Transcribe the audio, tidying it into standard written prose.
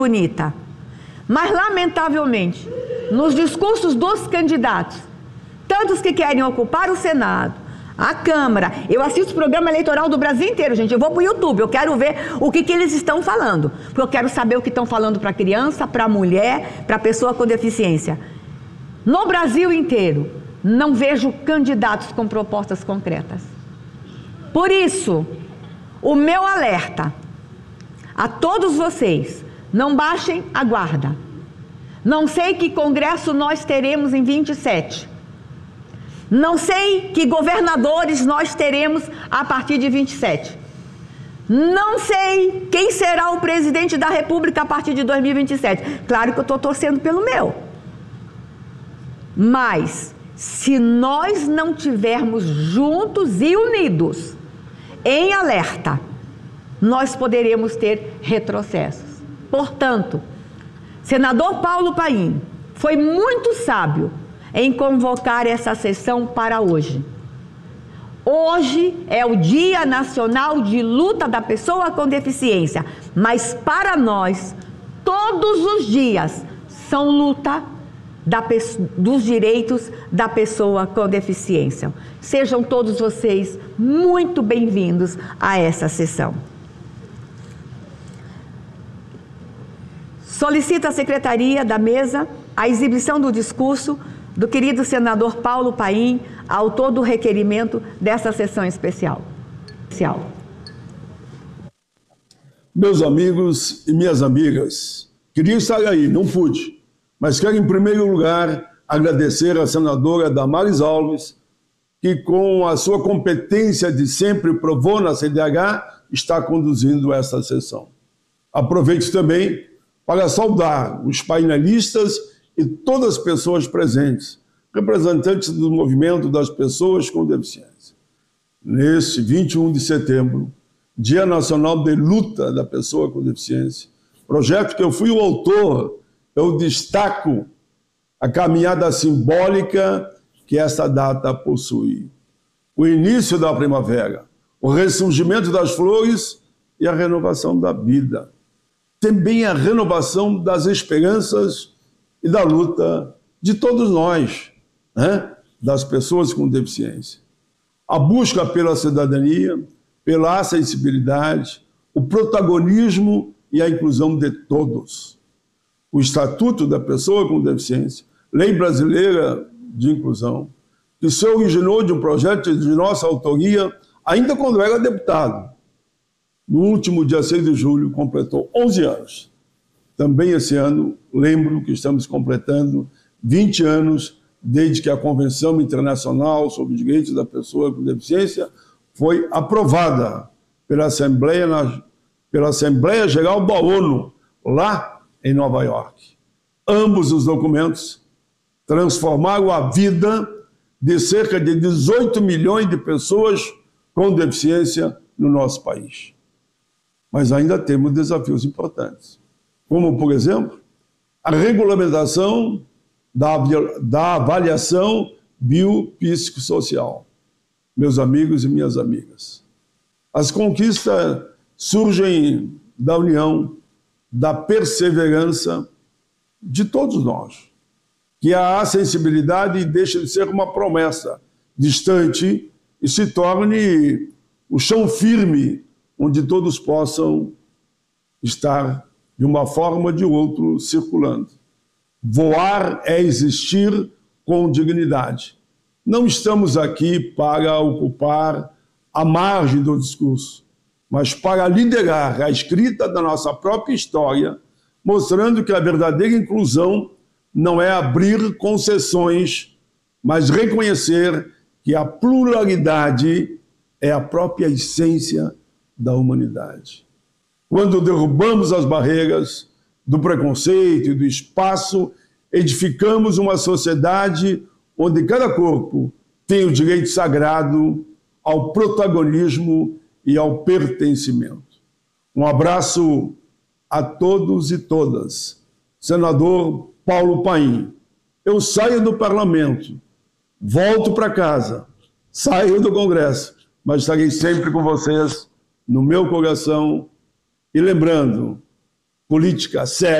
bonita. Mas, lamentavelmente, nos discursos dos candidatos, tantos que querem ocupar o Senado, a Câmara, eu assisto o programa eleitoral do Brasil inteiro, gente, eu vou para o YouTube, eu quero ver o que eles estão falando, porque eu quero saber o que estão falando para a criança, para a mulher, para a pessoa com deficiência. No Brasil inteiro, não vejo candidatos com propostas concretas. Por isso, o meu alerta a todos vocês: não baixem a guarda. Não sei que congresso nós teremos em 27. Não sei que governadores nós teremos a partir de 27. Não sei quem será o presidente da República a partir de 2027. Claro que eu estou torcendo pelo meu. Mas, se nós não tivermos juntos e unidos, em alerta, nós poderemos ter retrocessos. Portanto, senador Paulo Paim foi muito sábio em convocar essa sessão para hoje. Hoje é o Dia Nacional de Luta da Pessoa com Deficiência, mas para nós, todos os dias são luta dos direitos da pessoa com deficiência. Sejam todos vocês muito bem-vindos a essa sessão. Solicito à Secretaria da Mesa a exibição do discurso do querido senador Paulo Paim, autor do requerimento dessa sessão especial. Meus amigos e minhas amigas, queria estar aí, não pude, mas quero em primeiro lugar agradecer à senadora Damares Alves, que com a sua competência de sempre provou na CDH, está conduzindo essa sessão. Aproveito também para saudar os painelistas e todas as pessoas presentes, representantes do movimento das pessoas com deficiência. Nesse 21 de setembro, Dia Nacional de Luta da Pessoa com Deficiência, projeto que eu fui o autor, eu destaco a caminhada simbólica que essa data possui. O início da primavera, o ressurgimento das flores e a renovação da vida. Também a renovação das esperanças e da luta de todos nós, né? Das pessoas com deficiência. A busca pela cidadania, pela acessibilidade, o protagonismo e a inclusão de todos. O Estatuto da Pessoa com Deficiência, Lei Brasileira de Inclusão, que se originou de um projeto de nossa autoria, ainda quando era deputado. No último dia 6 de julho, completou 11 anos. Também esse ano, lembro que estamos completando 20 anos desde que a Convenção Internacional sobre os Direitos da Pessoa com Deficiência foi aprovada pela Assembleia Geral da ONU, lá em Nova York. Ambos os documentos transformaram a vida de cerca de 18 milhões de pessoas com deficiência no nosso país. Mas ainda temos desafios importantes, como, por exemplo, a regulamentação da avaliação biopsicossocial. Meus amigos e minhas amigas, as conquistas surgem da união, da perseverança de todos nós, que a acessibilidade deixa de ser uma promessa distante e se torne o chão firme onde todos possam estar de uma forma ou de outra circulando. Voar é existir com dignidade. Não estamos aqui para ocupar a margem do discurso, mas para liderar a escrita da nossa própria história, mostrando que a verdadeira inclusão não é abrir concessões, mas reconhecer que a pluralidade é a própria essência da humanidade. Quando derrubamos as barreiras do preconceito e do espaço, edificamos uma sociedade onde cada corpo tem o direito sagrado ao protagonismo e ao pertencimento. Um abraço a todos e todas. Senador Paulo Paim, eu saio do parlamento, volto para casa, saio do Congresso, mas estarei sempre com vocês no meu coração e lembrando, política séria.